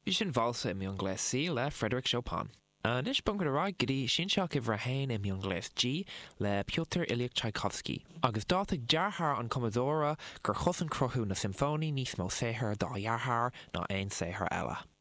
Bhí sin bhalsa i mion gléas C le Frédéric Chopin. Nis bun go rá gotí sin seach i bhreahéin i mion gléas G le Pyotr Ilyich Tchaikovsky. Agus dátaigh dearthar an Commodóra gur chusan crothú na symfóní níos mó séthar dá dhearthar ná aon séthar eile.